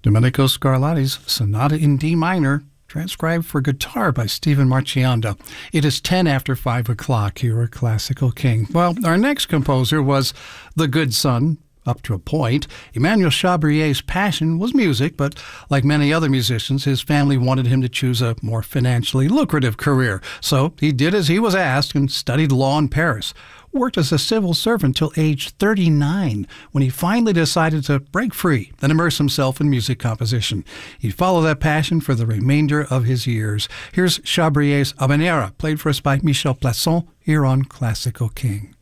Domenico Scarlatti's Sonata in D minor, transcribed for guitar by Stephen Marchionda. It is 10 after 5 o'clock here at Classical King. Well, our next composer was the good son, up to a point. Emmanuel Chabrier's passion was music, but like many other musicians, his family wanted him to choose a more financially lucrative career. So he did as he was asked and studied law in Paris. Worked as a civil servant till age 39, when he finally decided to break free and immerse himself in music composition. He'd follow that passion for the remainder of his years. Here's Chabrier's Habanera, played for us by Michel Plasson here on Classical King.